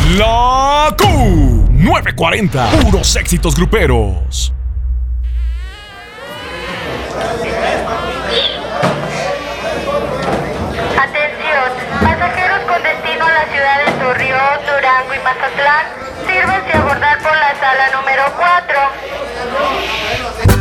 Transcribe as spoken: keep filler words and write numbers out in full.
La Q novecientos cuarenta, puros éxitos gruperos. Atención, pasajeros con destino a la ciudad de Torreón, Durango y Mazatlán, sírvanse a abordar por la sala número